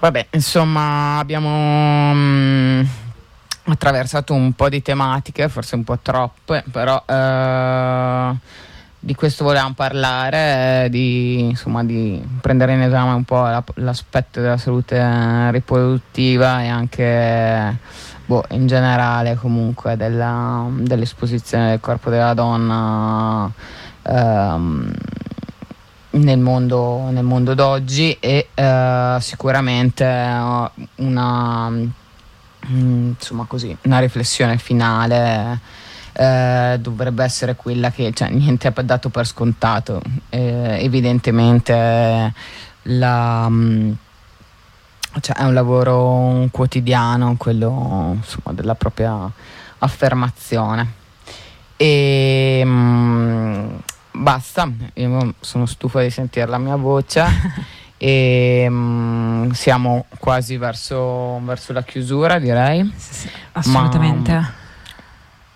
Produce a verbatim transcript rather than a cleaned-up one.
Vabbè, insomma, abbiamo mh, attraversato un po' di tematiche, forse un po' troppe, però eh, di questo volevamo parlare, eh, di, insomma, di prendere in esame un po' la- l'aspetto della salute riproduttiva e anche, boh, in generale comunque della- dell'esposizione del corpo della donna ehm, nel mondo, nel mondo d'oggi e eh, sicuramente eh, una, mm, insomma così, una riflessione finale eh, dovrebbe essere quella che, cioè, niente è dato per scontato. Eh, evidentemente la, mm, cioè, è un lavoro quotidiano quello, insomma, della propria affermazione. E mm, basta, io sono stufa di sentire la mia voce e mm, siamo quasi verso, verso la chiusura, direi. Assolutamente. Ma